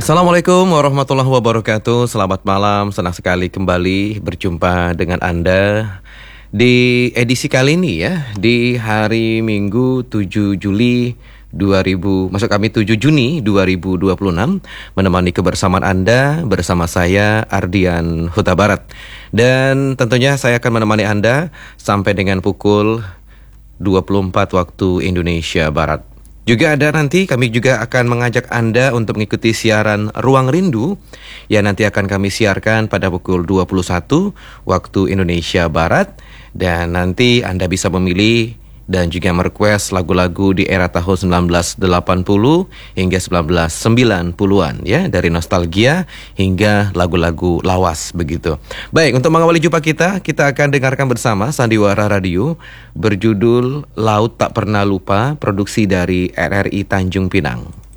Assalamualaikum warahmatullahi wabarakatuh. Selamat malam, senang sekali kembali berjumpa dengan Anda di edisi kali ini ya, di hari Minggu 7 Juli 7 Juni 2026, menemani kebersamaan Anda bersama saya Ardian Huta Barat. Dan tentunya saya akan menemani Anda sampai dengan pukul 24 waktu Indonesia Barat. Juga ada nanti kami juga akan mengajak Anda untuk mengikuti siaran Ruang Rindu yang nanti akan kami siarkan pada pukul 21 waktu Indonesia Barat. Dan nanti Anda bisa memilih dan juga merequest lagu-lagu di era tahun 1980 hingga 1990-an ya, dari nostalgia hingga lagu-lagu lawas begitu. Baik, untuk mengawali jumpa kita akan dengarkan bersama sandiwara radio berjudul Laut Tak Pernah Lupa, produksi dari RRI Tanjung Pinang.